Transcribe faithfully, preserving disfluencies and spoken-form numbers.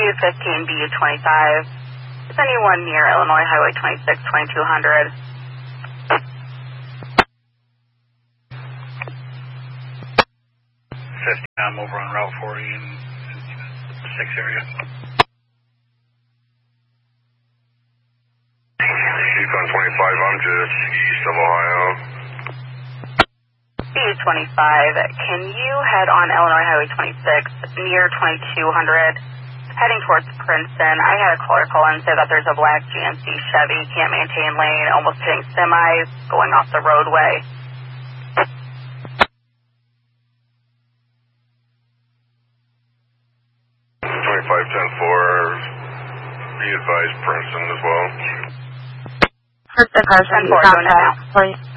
U fifteen, B U twenty-five. Is anyone near Illinois Highway twenty-six, twenty-two hundred? fifty, I'm over on Route forty in the six area. Yukon twenty-five, I'm just east of Ohio. B U twenty-five, can you head on Illinois Highway twenty-six near twenty-two hundred, heading towards Princeton? I had a caller call and say that there's a black G M C Chevy, can't maintain lane, almost hitting semis, going off the roadway. twenty-five ten four, be advised Princeton as well. Princeton, Princeton, ten four, going out. please.